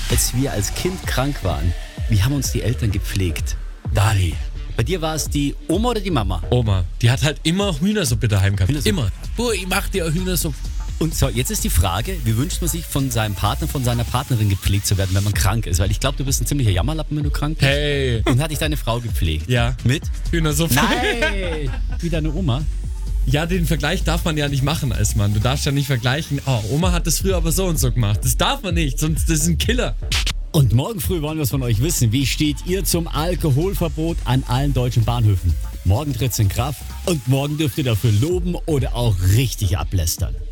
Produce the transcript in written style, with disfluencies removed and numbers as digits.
als wir als Kind krank waren, wie haben uns die Eltern gepflegt? Dani, bei dir war es die Oma oder die Mama? Oma, die hat halt immer Hühnersuppe daheim gehabt. Hühnersuppe. Immer. Boah, ich mach dir Hühnersuppe. Und so, jetzt ist die Frage, wie wünscht man sich von seinem Partner, von seiner Partnerin gepflegt zu werden, wenn man krank ist? Weil ich glaube, du bist ein ziemlicher Jammerlappen, wenn du krank bist. Hey. Und hat dich deine Frau gepflegt? Ja. Mit? Hühnersuppe. Nein! Wie deine Oma? Ja, den Vergleich darf man ja nicht machen als Mann. Du darfst ja nicht vergleichen, oh, Oma hat das früher aber so und so gemacht. Das darf man nicht, sonst das ist ein Killer. Und morgen früh wollen wir es von euch wissen. Wie steht ihr zum Alkoholverbot an allen deutschen Bahnhöfen? Morgen tritt es in Kraft und morgen dürft ihr dafür loben oder auch richtig ablästern.